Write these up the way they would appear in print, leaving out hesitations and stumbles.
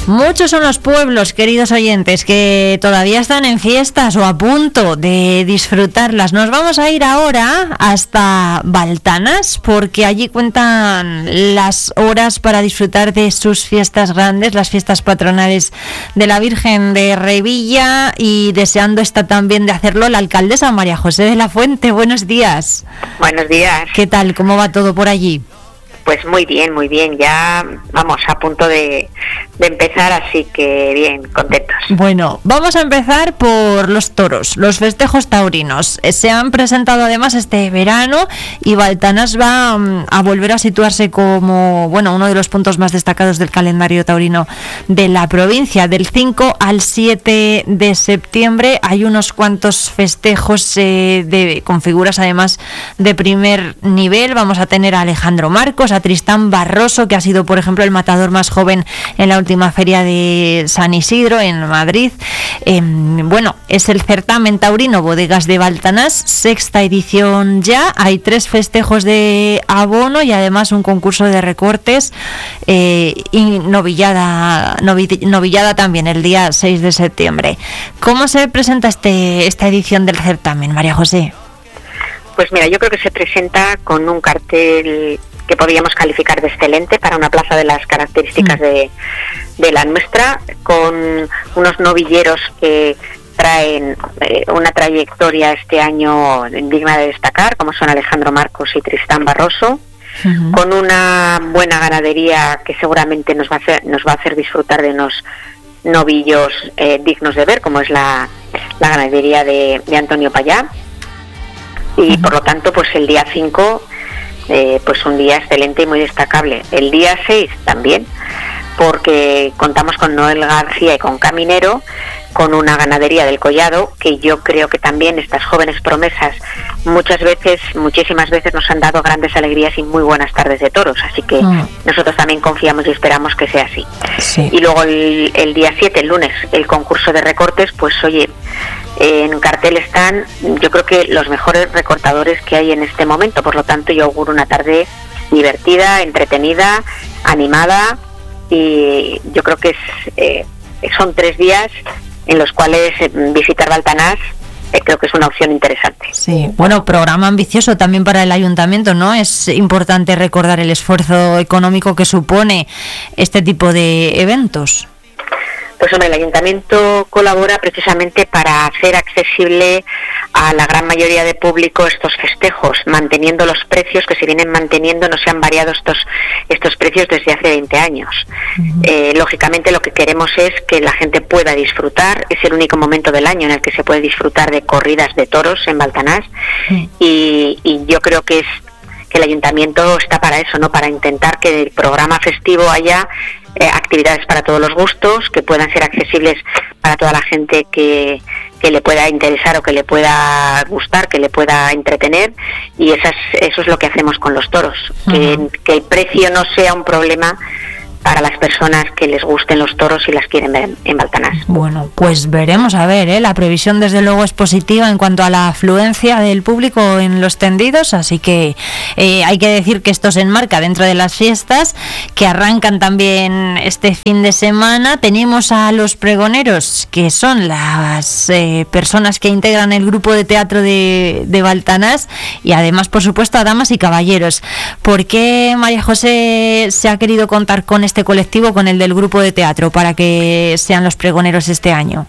Muchos son los pueblos, queridos oyentes, que todavía están en fiestas o a punto de disfrutarlas. Nos vamos a ir ahora hasta Baltanas, porque allí cuentan las horas para disfrutar de sus fiestas grandes, las fiestas patronales de la Virgen de Revilla, y deseando está también de hacerlo la alcaldesa María José de la Fuente. Buenos días. Buenos días. ¿Qué tal? ¿Cómo va todo por allí? Pues muy bien, ya vamos a punto de empezar, así que bien, contentos. Bueno, vamos a empezar por los toros, los festejos taurinos. Se han presentado además este verano y Baltanas va a volver a situarse como, uno de los puntos más destacados del calendario taurino de la provincia. Del 5 al 7 de septiembre hay unos cuantos festejos con figuras además de primer nivel. Vamos a tener a Alejandro Marcos, a Tristán Barroso, que ha sido, por ejemplo, el matador más joven en la última feria de San Isidro en Madrid. Es el certamen taurino Bodegas de Baltanas, sexta edición ya. Hay 3 festejos de abono y además un concurso de recortes y novillada también el día 6 de septiembre. ¿Cómo se presenta esta edición del certamen, María José? Pues mira, yo creo que se presenta con un cartel que podríamos calificar de excelente para una plaza de las características de la nuestra, con unos novilleros que traen una trayectoria este año digna de destacar, como son Alejandro Marcos y Tristán Barroso, con una buena ganadería que seguramente nos va a hacer disfrutar de unos novillos dignos de ver, como es la ganadería de Antonio Payá. Y por lo tanto, pues el día 5, pues un día excelente y muy destacable. El día 6 también, porque contamos con Noel García y con Caminero, con una ganadería del Collado, que yo creo que también estas jóvenes promesas muchísimas veces nos han dado grandes alegrías y muy buenas tardes de toros, así que nosotros también confiamos y esperamos que sea así. Sí. Y luego el día 7, el lunes, el concurso de recortes, pues oye, en cartel están, yo creo que los mejores recortadores que hay en este momento, por lo tanto yo auguro una tarde divertida, entretenida, animada, y yo creo que son 3 días en los cuales visitar Baltanas creo que es una opción interesante. Sí, programa ambicioso también para el ayuntamiento, ¿no? Es importante recordar el esfuerzo económico que supone este tipo de eventos. Pues hombre, el ayuntamiento colabora precisamente para hacer accesible a la gran mayoría de público estos festejos, manteniendo los precios que se vienen manteniendo, no se han variado estos precios desde hace 20 años. Lógicamente lo que queremos es que la gente pueda disfrutar, es el único momento del año en el que se puede disfrutar de corridas de toros en Baltanás, y yo creo que el ayuntamiento está para eso, ¿no? Para intentar que el programa festivo haya actividades para todos los gustos, que puedan ser accesibles para toda la gente que le pueda interesar o que le pueda gustar, que le pueda entretener, y eso es lo que hacemos con los toros, que el precio no sea un problema para las personas que les gusten los toros y las quieren ver en Baltanás. Bueno, pues veremos a ver, la previsión desde luego es positiva en cuanto a la afluencia del público en los tendidos, así que hay que decir que esto se enmarca dentro de las fiestas que arrancan también este fin de semana. Tenemos a los pregoneros, que son las personas que integran el grupo de teatro de Baltanás, y además, por supuesto, a damas y caballeros. ¿Por qué, María José, se ha querido contar con este colectivo, con el del grupo de teatro, para que sean los pregoneros este año?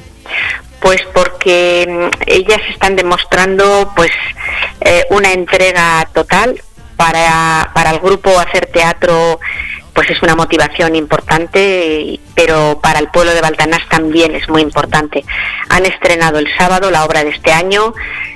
Pues porque ellas están demostrando una entrega total para el grupo. Hacer teatro pues es una motivación importante, pero para el pueblo de Baltanás también es muy importante. Han estrenado el sábado la obra de este año,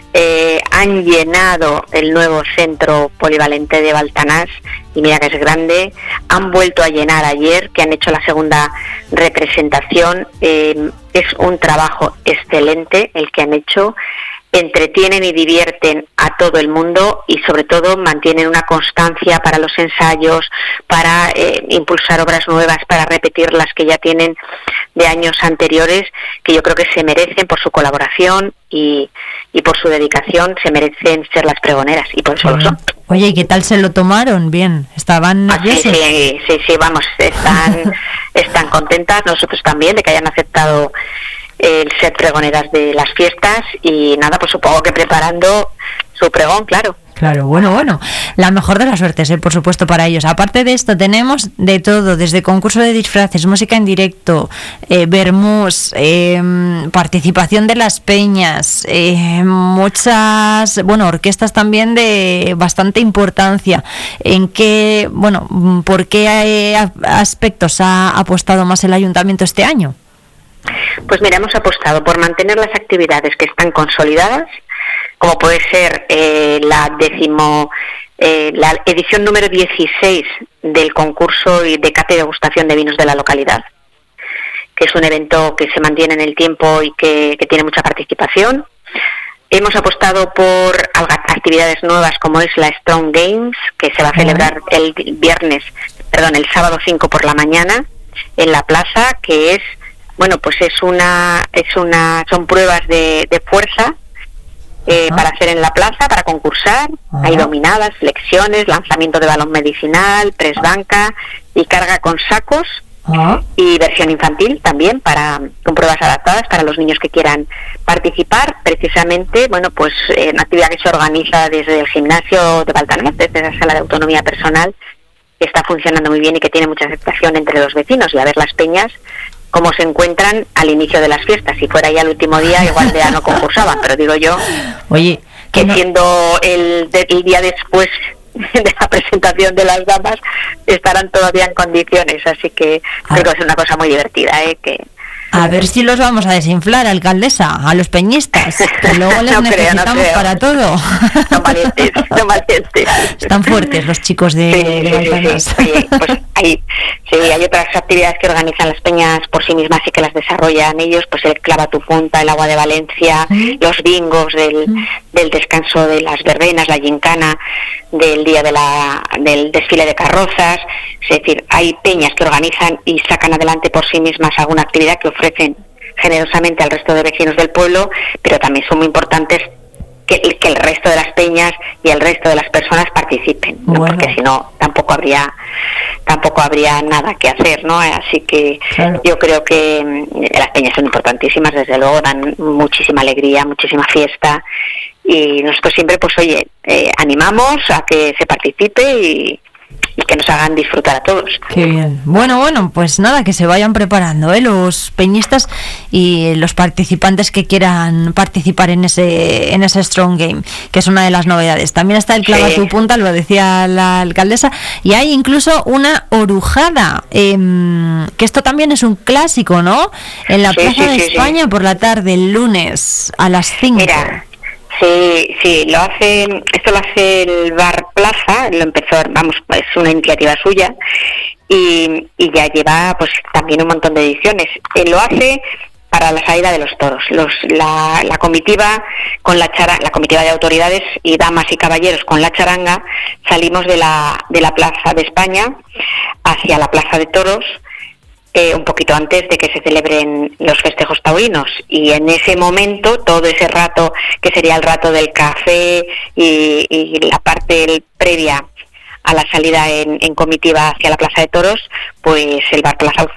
han llenado el nuevo centro polivalente de Baltanás, y mira que es grande. Han vuelto a llenar ayer, que han hecho la segunda representación. Es un trabajo excelente el que han hecho. Entretienen y divierten a todo el mundo, y sobre todo mantienen una constancia para los ensayos, para impulsar obras nuevas, para repetir las que ya tienen de años anteriores, que yo creo que se merecen, por su colaboración y por su dedicación, se merecen ser las pregoneras, y por eso lo son. Oye, ¿y qué tal se lo tomaron? Bien, ¿estaban nerviosos? Sí, vamos, están contentas, nosotros también, de que hayan aceptado el ser pregoneras de las fiestas, y nada, pues supongo que preparando su pregón, claro. Claro, bueno, la mejor de las suertes, por supuesto, para ellos. Aparte de esto, tenemos de todo, desde concurso de disfraces, música en directo, vermús, participación de las peñas, muchas, orquestas también de bastante importancia. ¿Por qué aspectos ha apostado más el ayuntamiento este año? Pues mira, hemos apostado por mantener las actividades que están consolidadas, como puede ser la edición número 16 del concurso de cata y degustación de vinos de la localidad, que es un evento que se mantiene en el tiempo y que tiene mucha participación. Hemos apostado por actividades nuevas, como es la Strong Games, que se va a celebrar el sábado 5 por la mañana en la plaza, que es, son pruebas de fuerza, para hacer en la plaza, para concursar. Hay dominadas, flexiones, lanzamiento de balón medicinal, press banca y carga con sacos, y versión infantil también, con pruebas adaptadas para los niños que quieran participar. Precisamente, una actividad que se organiza desde el gimnasio de Baltanés, desde la sala de autonomía personal, que está funcionando muy bien y que tiene mucha aceptación entre los vecinos, y a ver las peñas cómo se encuentran al inicio de las fiestas. Si fuera ya el último día, igual ya no concursaban, pero digo yo, oye, que siendo el día después de la presentación de las damas, estarán todavía en condiciones, así que creo que es una cosa muy divertida, A ver si los vamos a desinflar, alcaldesa, a los peñistas, que luego les necesitamos para todo. Son valientes. Están fuertes los chicos de Baltanás. Sí. Oye, pues hay otras actividades que organizan las peñas por sí mismas y que las desarrollan ellos, pues el Clava tu punta, el Agua de Valencia, los bingos del descanso de las verbenas, la gincana del día del desfile de carrozas. Es decir, hay peñas que organizan y sacan adelante por sí mismas alguna actividad que ofrecen generosamente al resto de vecinos del pueblo, pero también son muy importantes que el resto de las peñas y el resto de las personas participen, ¿no? Porque si no tampoco habría nada que hacer, ¿no? Así que yo creo que las peñas son importantísimas, desde luego dan muchísima alegría, muchísima fiesta, y nosotros siempre animamos a que se participe y que nos hagan disfrutar a todos. Qué bien. Bueno, pues nada, que se vayan preparando, los peñistas y los participantes que quieran participar en ese Strong Game, que es una de las novedades. También está el Clava tu punta, lo decía la alcaldesa, y hay incluso una orujada, que esto también es un clásico, ¿no? En la Plaza de España por la tarde, el lunes a las 5. Mira, sí, esto lo hace el Bar Plaza, lo empezó, es una iniciativa suya, y ya lleva también un montón de ediciones. Lo hace para la salida de los toros. La comitiva la comitiva de autoridades y damas y caballeros con la charanga salimos de la Plaza de España hacia la Plaza de Toros, un poquito antes de que se celebren los festejos taurinos, y en ese momento, todo ese rato que sería el rato del café y la parte previa a la salida en comitiva hacia la Plaza de Toros, pues el Bar Plaza